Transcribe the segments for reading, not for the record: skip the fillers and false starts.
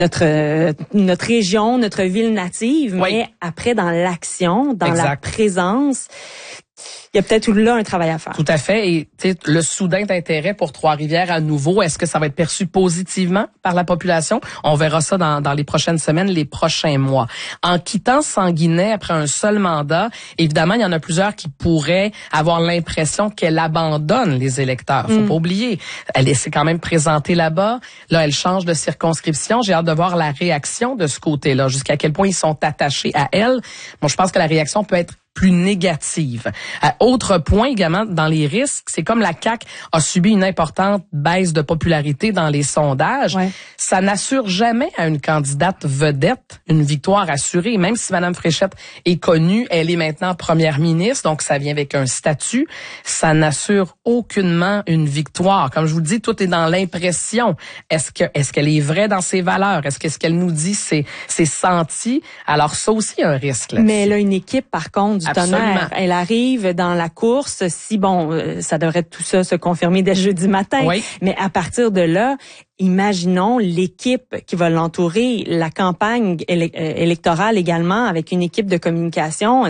notre région, notre ville native, mais après dans l'action, dans la présence, il y a peut-être là un travail à faire. Tout à fait. Et le soudain d'intérêt pour Trois-Rivières à nouveau, est-ce que ça va être perçu positivement par la population? On verra ça dans les prochaines semaines, les prochains mois. En quittant Sanguinet après un seul mandat, évidemment, il y en a plusieurs qui pourraient avoir l'impression qu'elle abandonne les électeurs. Faut pas oublier, elle s'est quand même présentée là-bas. Là, elle change de circonscription. J'ai hâte de voir la réaction de ce côté-là, jusqu'à quel point ils sont attachés à elle. Moi, je pense que la réaction peut être plus négative. Autre point également dans les risques, c'est comme la CAQ a subi une importante baisse de popularité dans les sondages, ça n'assure jamais à une candidate vedette une victoire assurée. Même si Mme Fréchette est connue, elle est maintenant première ministre, donc ça vient avec un statut, ça n'assure aucunement une victoire. Comme je vous le dis, tout est dans l'impression. Est-ce qu'elle est vraie dans ses valeurs? Est-ce que ce qu'elle nous dit, c'est senti? Alors ça aussi un risque là-dessus. Mais elle a une équipe par contre du tonnerre. Elle arrive dans la course, ça devrait tout ça se confirmer dès jeudi matin. Mais à partir de là, imaginons l'équipe qui va l'entourer, la campagne électorale également, avec une équipe de communication.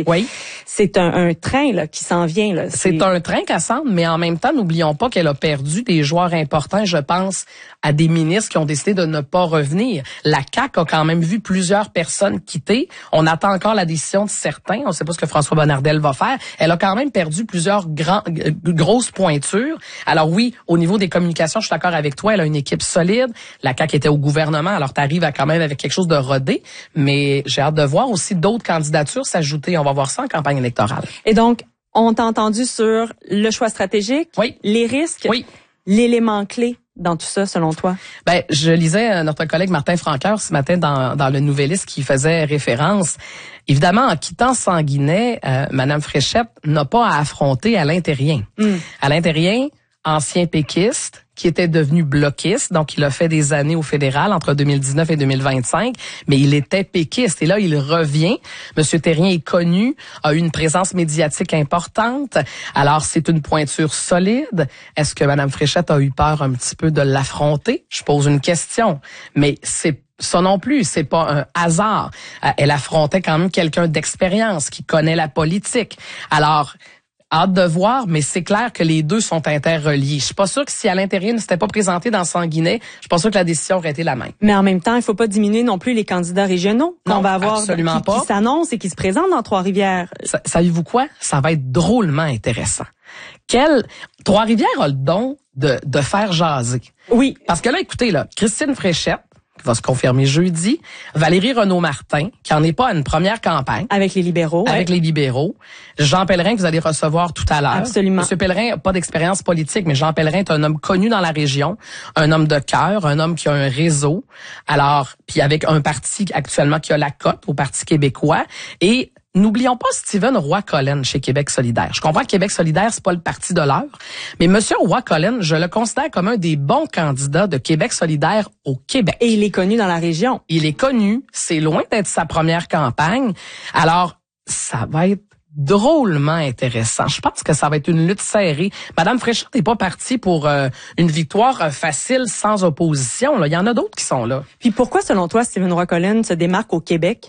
C'est un train là qui s'en vient. Là. C'est un train, Cassandre, mais en même temps, n'oublions pas qu'elle a perdu des joueurs importants. Je pense à des ministres qui ont décidé de ne pas revenir. La CAQ a quand même vu plusieurs personnes quitter. On attend encore la décision de certains. On ne sait pas ce que François Bonnardel va faire. Elle a quand même perdu plusieurs grosses pointures. Alors oui, au niveau des communications, je suis d'accord avec toi, elle a une équipe solide. La CAQ était au gouvernement, alors tu arrives quand même avec quelque chose de rodé. Mais j'ai hâte de voir aussi d'autres candidatures s'ajouter. On va voir ça en campagne électorale. Et donc, on t'a entendu sur le choix stratégique, les risques, l'élément clé dans tout ça, selon toi? Je lisais notre collègue Martin Franqueur ce matin dans le Nouvelliste qui faisait référence. Évidemment, en quittant Sanguinet, Mme Fréchette n'a pas à affronter Alain Terrien. Alain Terrien, ancien péquiste, qui était devenu bloquiste, donc il a fait des années au fédéral entre 2019 et 2025, mais il était péquiste et là il revient. Monsieur Terrien est connu, a eu une présence médiatique importante, alors c'est une pointure solide. Est-ce que Mme Fréchette a eu peur un petit peu de l'affronter? Je pose une question, mais ça non plus, c'est pas un hasard. Elle affrontait quand même quelqu'un d'expérience qui connaît la politique. Alors, hâte de voir, mais c'est clair que les deux sont interreliés. Je suis pas sûre que si Alain Terrien ne s'était pas présenté dans Sanguinet, je suis pas sûre que la décision aurait été la même. Mais en même temps, il faut pas diminuer non plus les candidats régionaux qu'on va avoir qui s'annoncent et qui se présentent dans Trois-Rivières. Savez-vous quoi? Ça va être drôlement intéressant. Trois-Rivières a le don de faire jaser. Oui. Parce que là, écoutez, Christine Fréchette, qui va se confirmer jeudi. Valérie Renaud-Martin, qui en est pas à une première campagne. Avec les libéraux. Avec les libéraux. Jean Pellerin, que vous allez recevoir tout à l'heure. Absolument. Monsieur Pellerin n'a pas d'expérience politique, mais Jean Pellerin est un homme connu dans la région, un homme de cœur, un homme qui a un réseau. Alors, puis avec un parti actuellement qui a la cote au Parti québécois. Et n'oublions pas Stephen Roy-Collen chez Québec solidaire. Je comprends que Québec solidaire, c'est pas le parti de l'heure, mais Monsieur Roy-Collen, je le considère comme un des bons candidats de Québec solidaire au Québec. Et il est connu dans la région. Il est connu. C'est loin d'être sa première campagne. Alors, ça va être drôlement intéressant. Je pense que ça va être une lutte serrée. Madame Fréchette n'est pas partie pour une victoire facile sans opposition. Là. Il y en a d'autres qui sont là. Puis pourquoi, selon toi, Stephen Roy-Collen se démarque au Québec?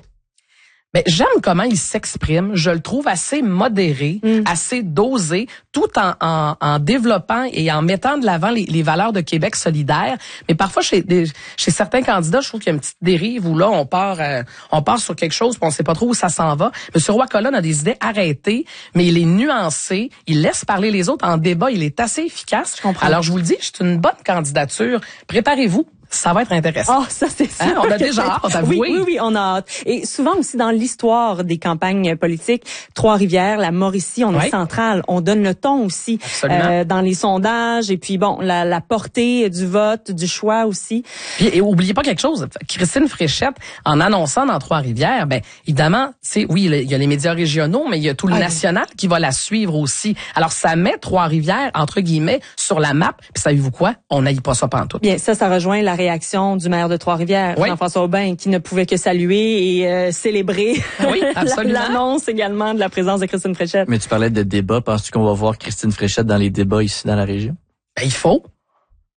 J'aime comment il s'exprime. Je le trouve assez modéré, assez dosé, tout en développant et en mettant de l'avant les valeurs de Québec solidaire. Mais parfois, chez certains candidats, je trouve qu'il y a une petite dérive où là, on part sur quelque chose puis on sait pas trop où ça s'en va. Monsieur Roy-Collen a des idées arrêtées, mais il est nuancé. Il laisse parler les autres en débat. Il est assez efficace. Je comprends. Alors, je vous le dis, c'est une bonne candidature. Préparez-vous. Ça va être intéressant. Oh, ça c'est sûr. On a déjà hâte, avouez. Oui, on a hâte. Et souvent aussi dans l'histoire des campagnes politiques, Trois-Rivières, la Mauricie, on est centrale. On donne le ton aussi dans les sondages et puis la portée du vote, du choix aussi. Puis et oubliez pas quelque chose, Christine Fréchette, en annonçant dans Trois-Rivières, évidemment, il y a les médias régionaux, mais il y a tout le national qui va la suivre aussi. Alors ça met Trois-Rivières entre guillemets sur la map. Puis savez-vous quoi? On n'aille pas ça pantoute. Bien, ça rejoint la réaction du maire de Trois-Rivières, Jean-François Aubin, qui ne pouvait que saluer et célébrer l'annonce également de la présence de Christine Fréchette. Mais tu parlais de débat. Penses-tu qu'on va voir Christine Fréchette dans les débats ici dans la région? Il faut.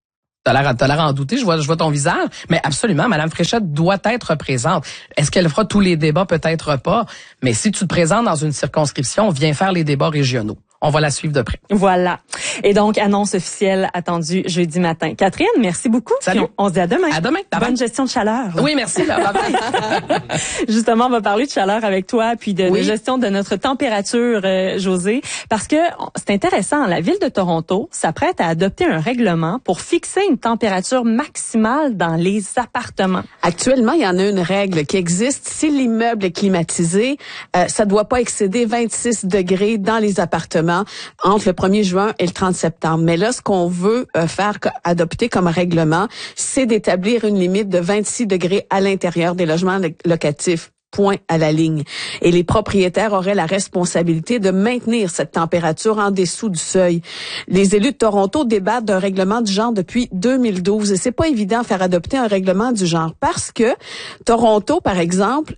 T'as l'air en douter, je vois ton visage, mais absolument, Madame Fréchette doit être présente. Est-ce qu'elle fera tous les débats? Peut-être pas, mais si tu te présentes dans une circonscription, viens faire les débats régionaux. On va la suivre de près. Voilà. Et donc, annonce officielle attendue jeudi matin. Catherine, merci beaucoup. Salut. On se dit à demain. À demain. Bonne gestion de chaleur. Oui, merci. Justement, on va parler de chaleur avec toi, puis de gestion de notre température, Josée, parce que c'est intéressant. La ville de Toronto s'apprête à adopter un règlement pour fixer une température maximale dans les appartements. Actuellement, il y en a une règle qui existe. Si l'immeuble est climatisé, ça doit pas excéder 26 degrés dans les appartements entre le 1er juin et le 30 septembre. Mais là, ce qu'on veut faire adopter comme règlement, c'est d'établir une limite de 26 degrés à l'intérieur des logements locatifs. Point à la ligne. Et les propriétaires auraient la responsabilité de maintenir cette température en dessous du seuil. Les élus de Toronto débattent d'un règlement du genre depuis 2012 et c'est pas évident de faire adopter un règlement du genre parce que Toronto, par exemple,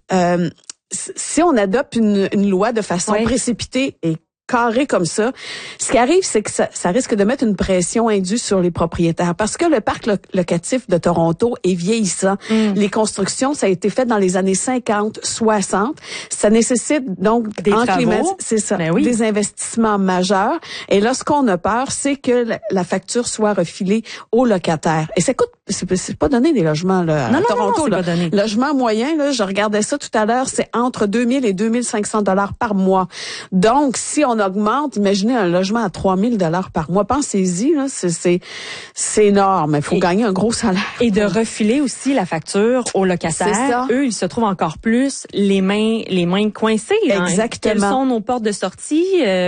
si on adopte une loi de façon précipitée et carré comme ça, ce qui arrive, c'est que ça risque de mettre une pression indue sur les propriétaires parce que le parc locatif de Toronto est vieillissant. Les constructions, ça a été fait dans les années 50, 60. Ça nécessite donc des travaux. C'est ça, des investissements majeurs. Et là, ce qu'on a peur, c'est que la facture soit refilée aux locataires. Et ça coûte, c'est pas donné des logements là, à Toronto. Non, c'est pas donné. Logement moyen, là, je regardais ça tout à l'heure, c'est entre 2000 et 2500 $ par mois. Donc, si on augmente, imaginez un logement à 3000 $ par mois. Pensez-y, là, c'est énorme. Il faut gagner un gros salaire. Et de refiler aussi la facture aux locataires. Eux, ils se trouvent encore plus les mains coincées. Exactement. Quelles sont nos portes de sortie?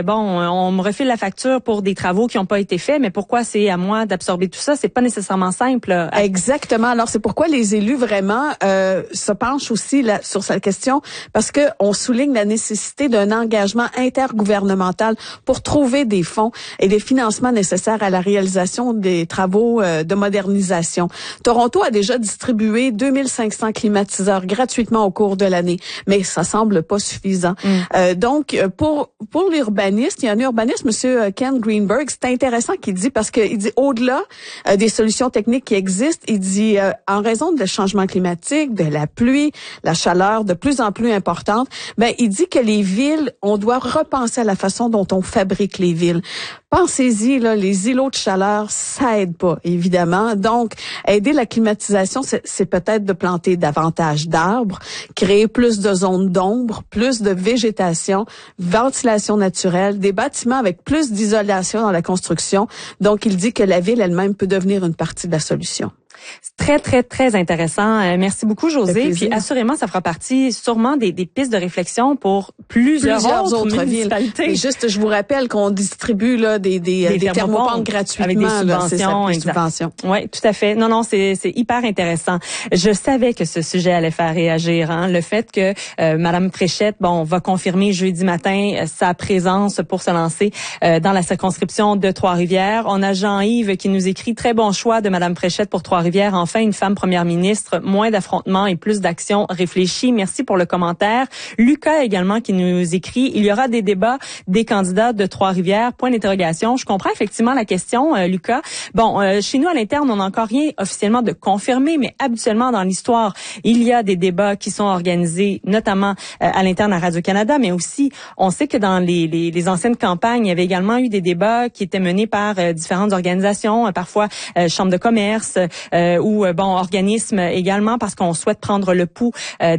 On me refile la facture pour des travaux qui n'ont pas été faits, mais pourquoi c'est à moi d'absorber tout ça? C'est pas nécessairement simple. Exactement. Alors, c'est pourquoi les élus vraiment se penchent aussi sur cette question, parce que on souligne la nécessité d'un engagement intergouvernemental pour trouver des fonds et des financements nécessaires à la réalisation des travaux de modernisation. Toronto a déjà distribué 2500 climatiseurs gratuitement au cours de l'année, mais ça semble pas suffisant. Donc, pour l'urbaniste, il y a un urbaniste, Monsieur Ken Greenberg, c'est intéressant qu'il dit, parce qu'il dit au-delà des solutions techniques qui existent, il dit en raison de changement climatique, de la pluie, la chaleur de plus en plus importante, il dit que les villes, on doit repenser à la façon dont on fabrique les villes. Pensez-y, là, les îlots de chaleur, ça aide pas, évidemment. Donc, aider la climatisation, c'est peut-être de planter davantage d'arbres, créer plus de zones d'ombre, plus de végétation, ventilation naturelle, des bâtiments avec plus d'isolation dans la construction. Donc, il dit que la ville elle-même peut devenir une partie de la solution. C'est très, très, très intéressant. Merci beaucoup, Josée. Puis assurément, ça fera partie sûrement des pistes de réflexion pour plusieurs autres municipalités. Villes. Et juste, je vous rappelle qu'on distribue là des thermopompes gratuitement. Avec des subventions. Des subventions. Oui, tout à fait. Non, c'est hyper intéressant. Je savais que ce sujet allait faire réagir. Le fait que Madame Fréchette, va confirmer jeudi matin sa présence pour se lancer dans la circonscription de Trois-Rivières. On a Jean-Yves qui nous écrit « Très bon choix de Madame Fréchette pour Trois-Rivières. Enfin, une femme première ministre, moins d'affrontements et plus d'actions réfléchies. » Merci pour le commentaire. Lucas également qui nous écrit « Il y aura des débats des candidats de Trois-Rivières. » Point d'interrogation. Je comprends effectivement la question, Lucas. Chez nous, à l'interne, on n'a encore rien officiellement de confirmé, mais habituellement dans l'histoire, il y a des débats qui sont organisés, notamment à l'interne à Radio-Canada, mais aussi, on sait que dans les anciennes campagnes, il y avait également eu des débats qui étaient menés par différentes organisations, parfois chambres de commerce, ou organismes également, parce qu'on souhaite prendre le pouls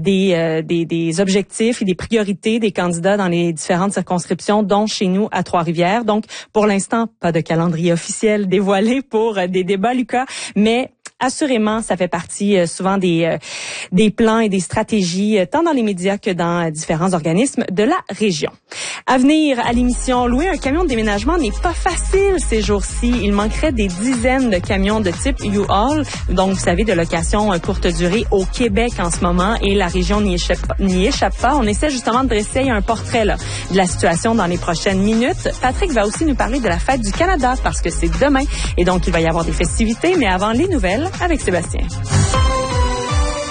des objectifs et des priorités des candidats dans les différentes circonscriptions, dont chez nous à Trois-Rivières. Donc, pour l'instant, pas de calendrier officiel dévoilé pour des débats, Lucas, mais assurément, ça fait partie souvent des plans et des stratégies, tant dans les médias que dans différents organismes de la région. À venir à l'émission, louer un camion de déménagement n'est pas facile ces jours-ci. Il manquerait des dizaines de camions de type U-Haul, donc vous savez, de location courte durée au Québec en ce moment, et la région n'y échappe pas. On essaie justement de dresser un portrait de la situation dans les prochaines minutes. Patrick va aussi nous parler de la fête du Canada, parce que c'est demain, et donc il va y avoir des festivités, mais avant les nouvelles, avec Sébastien.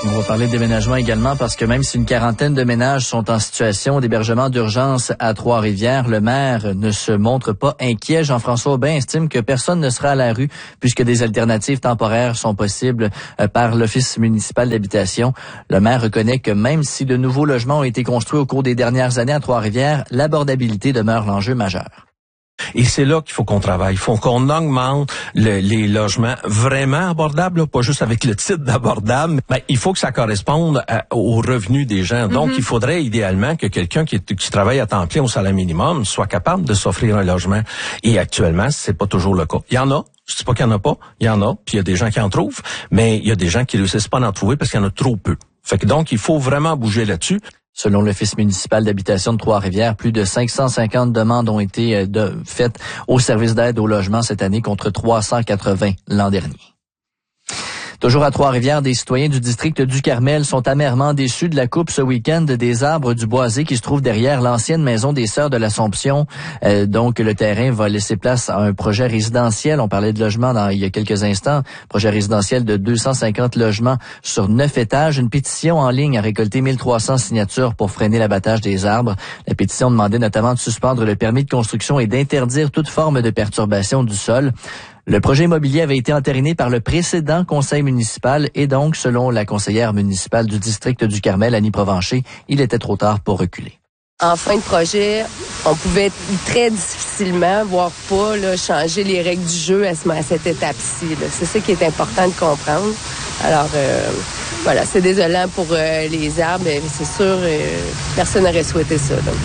On va parler de déménagement également parce que même si une quarantaine de ménages sont en situation d'hébergement d'urgence à Trois-Rivières, le maire ne se montre pas inquiet. Jean-François Aubin estime que personne ne sera à la rue puisque des alternatives temporaires sont possibles par l'Office municipal d'habitation. Le maire reconnaît que même si de nouveaux logements ont été construits au cours des dernières années à Trois-Rivières, l'abordabilité demeure l'enjeu majeur. Et c'est là qu'il faut qu'on travaille. Il faut qu'on augmente les logements vraiment abordables, là, pas juste avec le titre d'abordable. Mais il faut que ça corresponde aux revenus des gens. Donc, il faudrait idéalement que quelqu'un qui travaille à temps plein au salaire minimum soit capable de s'offrir un logement. Et actuellement, c'est pas toujours le cas. Il y en a. Je dis pas qu'il y en a pas. Il y en a. Puis il y a des gens qui en trouvent. Mais il y a des gens qui réussissent pas à en trouver parce qu'il y en a trop peu. Fait que donc, il faut vraiment bouger là-dessus. Selon l'Office municipal d'habitation de Trois-Rivières, plus de 550 demandes ont été faites au service d'aide au logement cette année contre 380 l'an dernier. Toujours à Trois-Rivières, des citoyens du district du Carmel sont amèrement déçus de la coupe ce week-end des arbres du boisé qui se trouve derrière l'ancienne maison des Sœurs de l'Assomption. Donc, le terrain va laisser place à un projet résidentiel. On parlait de logement il y a quelques instants. Projet résidentiel de 250 logements sur 9 étages. Une pétition en ligne a récolté 1300 signatures pour freiner l'abattage des arbres. La pétition demandait notamment de suspendre le permis de construction et d'interdire toute forme de perturbation du sol. Le projet immobilier avait été entériné par le précédent conseil municipal et donc, selon la conseillère municipale du district du Carmel, Annie Provencher, il était trop tard pour reculer. En fin de projet, on pouvait très difficilement, voire pas, là, changer les règles du jeu à cette étape-ci. Là. C'est ça qui est important de comprendre. Alors, voilà, c'est désolant pour les arbres, mais c'est sûr, personne n'aurait souhaité ça. Là.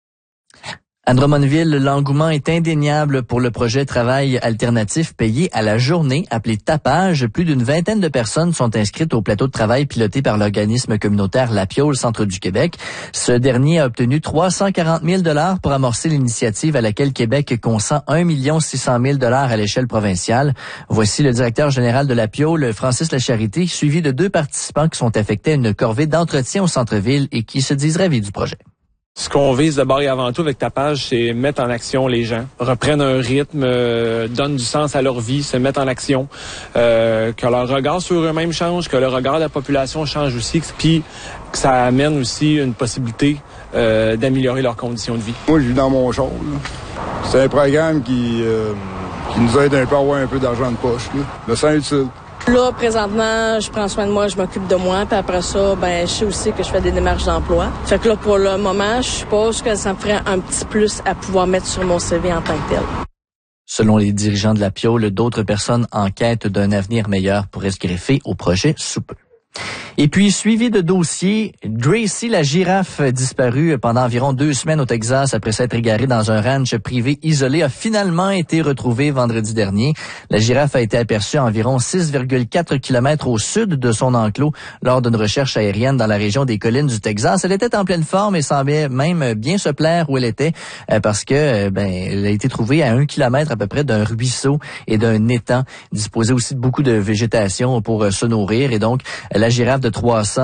À Drummondville, l'engouement est indéniable pour le projet Travail alternatif payé à la journée, appelé Tapage. Plus d'une vingtaine de personnes sont inscrites au plateau de travail piloté par l'organisme communautaire La Piole, Centre du Québec. Ce dernier a obtenu 340 000 $ pour amorcer l'initiative à laquelle Québec consent 1 600 000 $ à l'échelle provinciale. Voici le directeur général de La Piole, Francis Lacharité, suivi de 2 participants qui sont affectés à une corvée d'entretien au centre-ville et qui se disent ravis du projet. Ce qu'on vise d'abord et avant tout avec Tapage, c'est mettre en action les gens, reprennent un rythme, donnent du sens à leur vie, se mettent en action, que leur regard sur eux-mêmes change, que le regard de la population change aussi, puis que ça amène aussi une possibilité d'améliorer leurs conditions de vie. Moi, je vis dans mon char. C'est un programme qui nous aide un peu à avoir un peu d'argent de poche. Là. Le sens utile. Là, présentement, je prends soin de moi, je m'occupe de moi, puis après ça, je sais aussi que je fais des démarches d'emploi. Fait que là, pour le moment, je suppose que ça me ferait un petit plus à pouvoir mettre sur mon CV en tant que tel. Selon les dirigeants de La Piole, d'autres personnes en quête d'un avenir meilleur pourraient se greffer au projet sous peu. Et puis, suivi de dossier, Gracie, la girafe disparue pendant environ 2 semaines au Texas après s'être égarée dans un ranch privé isolé, a finalement été retrouvée vendredi dernier. La girafe a été aperçue à environ 6,4 km au sud de son enclos lors d'une recherche aérienne dans la région des collines du Texas. Elle était en pleine forme et semblait même bien se plaire où elle était parce que elle a été trouvée à 1 kilomètre à peu près d'un ruisseau et d'un étang, disposé aussi de beaucoup de végétation pour se nourrir. Et donc, la girafe de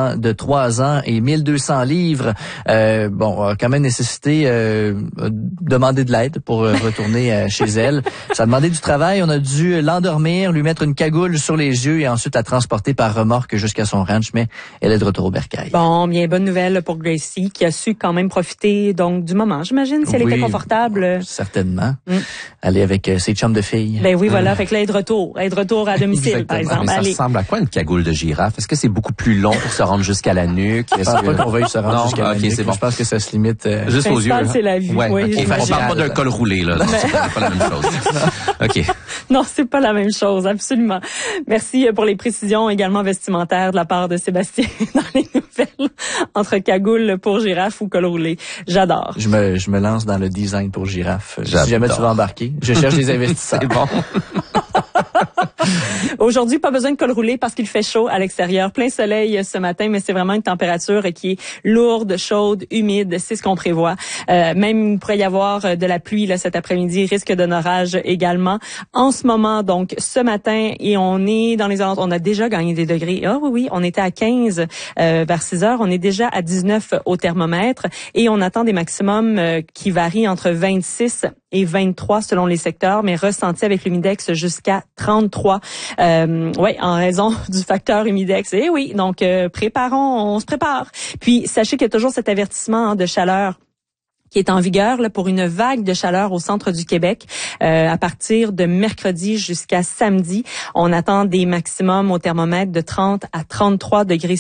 3 ans et 1200 livres, a quand même nécessité demander de l'aide pour retourner chez elle. Ça a demandé du travail. On a dû l'endormir, lui mettre une cagoule sur les yeux et ensuite la transporter par remorque jusqu'à son ranch, mais elle est de retour au bercail. Bon, bien, bonne nouvelle pour Gracie qui a su quand même profiter donc du moment. J'imagine si elle était confortable. Certainement. Aller avec ses chums de filles. Ben oui, voilà. Fait que là, elle est de retour à domicile, par exemple. Mais ça ressemble à quoi une cagoule de girafe? Est-ce que c'est beaucoup plus long pour se rendre jusqu'à la nuque? Je pense pas qu'on veuille se rendre jusqu'à la nuque. C'est bon. Je pense que ça se limite juste aux yeux. C'est la vue. Ouais, oui, okay. On parle pas d'un col roulé, là. Non, c'est pas la même chose. OK. Non, c'est pas la même chose, absolument. Merci pour les précisions également vestimentaires de la part de Sébastien dans les nouvelles. Entre cagoule pour girafe ou col roulé. J'adore. Je me lance dans le design pour girafe. Si jamais tu veux embarquer, je cherche des investisseurs. C'est bon. Aujourd'hui, pas besoin de col roulé parce qu'il fait chaud à l'extérieur. Plein soleil ce matin, mais c'est vraiment une température qui est lourde, chaude, humide. C'est ce qu'on prévoit. Même il pourrait y avoir de la pluie là, cet après-midi, risque d'un orage également. En ce moment, donc, ce matin, et on est dans les alentours, on a déjà gagné des degrés. Ah oui, on était à 15 vers 6 heures. On est déjà à 19 au thermomètre et on attend des maximums qui varient entre 26 et 23 selon les secteurs, mais ressentis avec l'humidex jusqu'à 33 froid. En raison du facteur humidex. Eh oui, donc on se prépare. Puis sachez qu'il y a toujours cet avertissement de chaleur qui est en vigueur là, pour une vague de chaleur au centre du Québec à partir de mercredi jusqu'à samedi. On attend des maximums au thermomètre de 30 à 33 degrés